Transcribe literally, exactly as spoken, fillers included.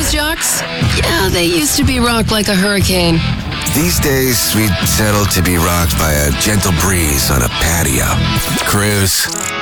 These jocks? Yeah, they used to be rocked like a hurricane. These days, we'd settle to be rocked by a gentle breeze on a patio. Cruise.